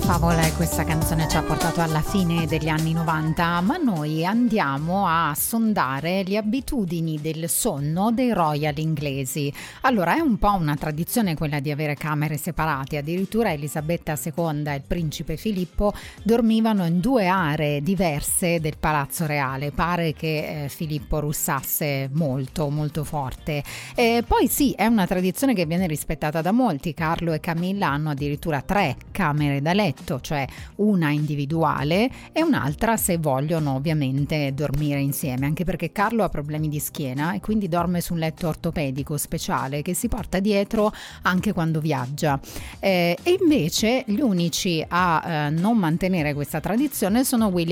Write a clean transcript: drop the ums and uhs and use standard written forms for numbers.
favola e questa canzone ci ha portato alla fine degli anni 90, ma noi andiamo a sondare le abitudini del sonno dei royal inglesi. Allora, è un po' una tradizione quella di avere camere separate, addirittura Elisabetta II e il principe Filippo dormivano in due aree diverse del palazzo reale. Pare che Filippo russasse molto molto forte. Poi sì, è una tradizione che viene rispettata da molti. Carlo e Camilla hanno addirittura 3 camere da letto, cioè una individuale e un'altra se vogliono ovviamente dormire insieme, anche perché Carlo ha problemi di schiena e quindi dorme su un letto ortopedico speciale che si porta dietro anche quando viaggia. E invece gli unici a non mantenere questa tradizione sono William